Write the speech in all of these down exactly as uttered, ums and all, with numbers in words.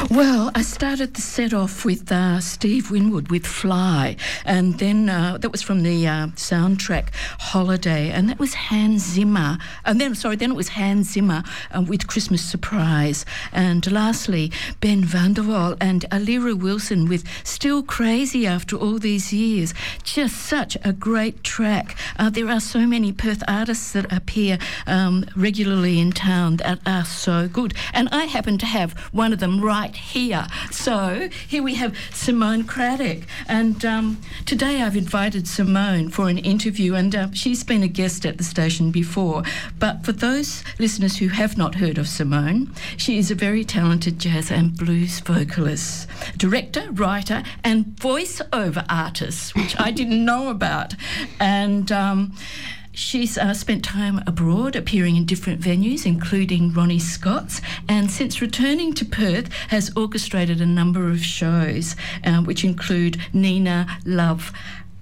Well, I started the set off with uh, Steve Winwood with Fly, and then uh, that was from the uh, soundtrack Holiday, and that was Hans Zimmer, and then, sorry, then it was Hans Zimmer uh, with Christmas Surprise, and lastly, Ben van der Waal and Alira Wilson with Still Crazy After All These Years. Just such a great track. Uh, there are so many Perth artists that appear um, regularly in town that are so good, and I happen to have one of them right here. So here we have Simone Craddock, and um, today I've invited Simone for an interview, and uh, she's been a guest at the station before, but for those listeners who have not heard of Simone, she is a very talented jazz and blues vocalist, director, writer and voice-over artist, which I didn't know about, and um, she's uh, spent time abroad, appearing in different venues, including Ronnie Scott's, and since returning to Perth, has orchestrated a number of shows, uh, which include Nina Love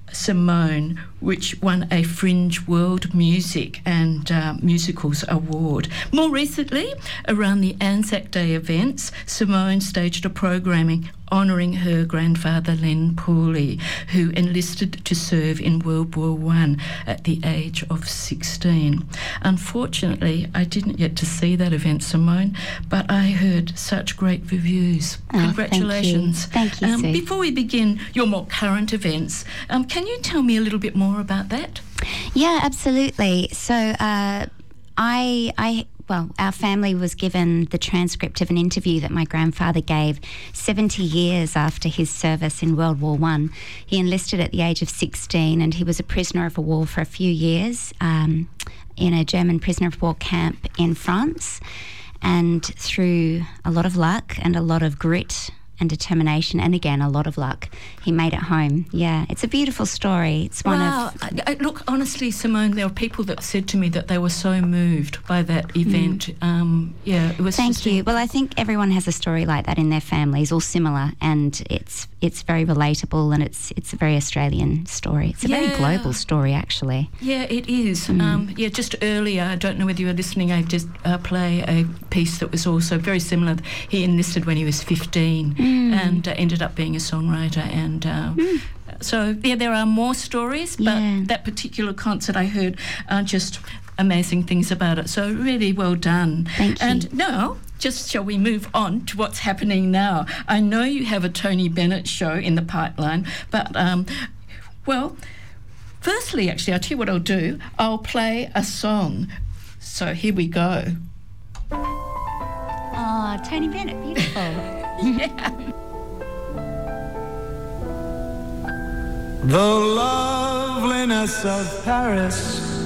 Simone, which won a Fringe World Music and uh, Musicals Award. More recently, around the Anzac Day events, Simone staged a programming honouring her grandfather Len Pooley, who enlisted to serve in World War One at the age of sixteen. Unfortunately, I didn't get to see that event, Simone, but I heard such great reviews. Oh, Congratulations. Thank you, thank you um, Sue. Before we begin your more current events, um, can you tell me a little bit more about that? Yeah, absolutely. So uh, I, I, well, our family was given the transcript of an interview that my grandfather gave seventy years after his service in World War One. He enlisted at the age of sixteen, and he was a prisoner of war for a few years um, in a German prisoner of war camp in France. And through a lot of luck and a lot of grit and determination, and again, a lot of luck, he made it home. Yeah, it's a beautiful story. It's one wow. of... I, I, look, honestly, Simone, there are people that said to me that they were so moved by that event. Mm. Um, yeah, it was Thank just you. A... Well, I think everyone has a story like that in their families, all similar, and it's it's very relatable, and it's it's a very Australian story. It's a yeah. very global story, actually. Yeah, it is. Mm. Um, yeah, just earlier, I don't know whether you were listening, I just uh, play a piece that was also very similar. He enlisted when he was fifteen. Mm. And uh, ended up being a songwriter, and uh, mm. so yeah, there are more stories. But yeah. that particular concert I heard uh, just amazing things about it. So really well done. Thank you. And now, just shall we move on to what's happening now? I know you have a Tony Bennett show in the pipeline, but um, well, firstly, actually, I'll tell you what I'll do. I'll play a song. So here we go. Oh, Tony Bennett, beautiful. Yeah. The loveliness of Paris